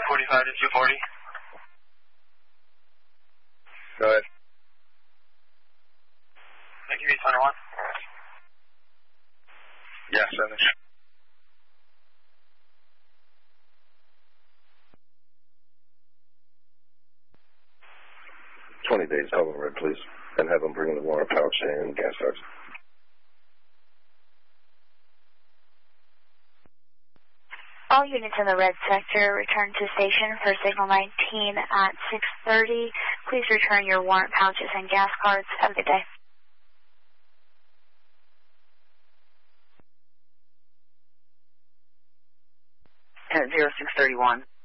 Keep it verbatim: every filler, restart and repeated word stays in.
forty-five to two forty. Go ahead. Thank you, V twenty-one. Yeah, seven. Twenty days, double red, please, and have them bring in the water pouch and gas cards. All units in the red sector return to station for signal nineteen at six thirty. Please return your warrant pouches and gas cards. Have a good day. At zero six thirty-one.